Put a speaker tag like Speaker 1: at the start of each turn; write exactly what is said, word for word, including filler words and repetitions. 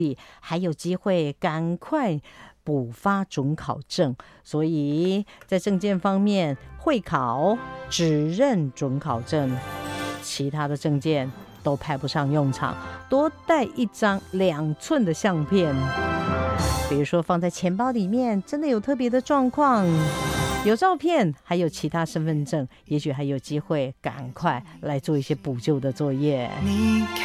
Speaker 1: 还有机会赶快补发准考证。所以在证件方面，会考只认准考证，其他的证件都派不上用场。多带一张两寸的相片，比如说放在钱包里面，真的有特别的状况，有照片，还有其他身份证，也许还有机会赶快来做一些补救的作业。